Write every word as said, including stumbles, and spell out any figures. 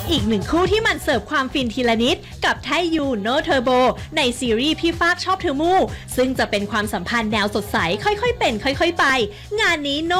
อีกหนึ่งคู่ที่มันเสิร์ฟความฟินทีละนิดกับไทยูโนเทอร์โบในซีรีส์พี่ฟากชอบเธอมู่ซึ่งจะเป็นความสัมพันธ์แนวสดใสค่อยๆเป็นค่อยๆไปงานนี้โน